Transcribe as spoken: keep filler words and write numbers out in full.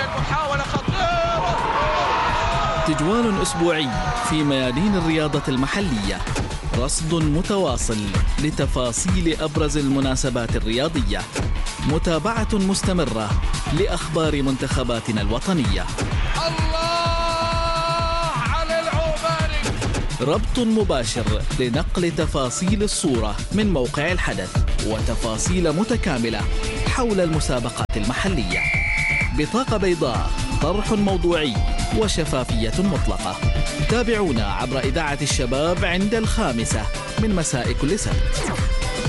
المحاولة خطيرة. تجوال أسبوعي في ميادين الرياضة المحلية، رصد متواصل لتفاصيل أبرز المناسبات الرياضية، متابعة مستمرة لأخبار منتخباتنا الوطنية. الله على العوباري. ربط مباشر لنقل تفاصيل الصورة من موقع الحدث وتفاصيل متكاملة حول المسابقات المحلية. بطاقة بيضاء، طرح موضوعي وشفافية مطلقة. تابعونا عبر إذاعة الشباب عند الخامسة من مساء كل سبت.